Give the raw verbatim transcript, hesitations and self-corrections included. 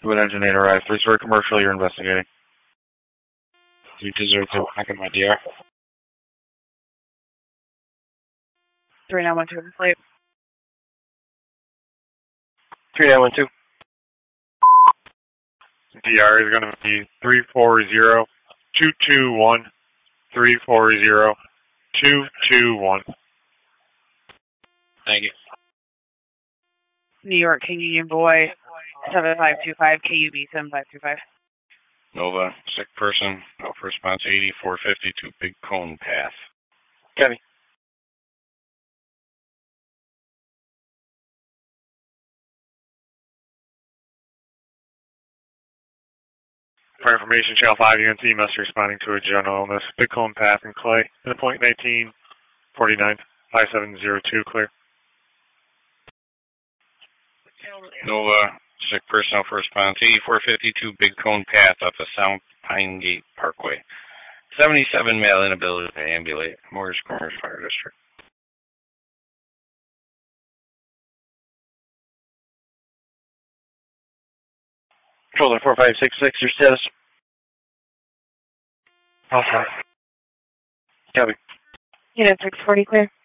Wood engine eight arrive. Three-story commercial, you're investigating. three two zero two, back in my D R. three nine one two, sleep. three nine one two. D R is going to be three four zero two two one three four zero two two one. Thank you. New York King Union Boy, seven five two five, K U B seven five two five. Nova, sick person, Alpha response eighty-four fifty-two, Big Cone Path. Copy. For information, Channel five U N C must be responding to a general illness. Big Cone Path in Clay. In the point nineteen forty-nine, five seven zero two, clear. Nova, sick person, Alpha response eighty-four fifty-two, Big Cone Path off the South Pine Gate Parkway. seventy-seven male inability to ambulate. Morris Corners Fire District. Controller four five six six, your status. Okay. Copy. Unit six forty, clear.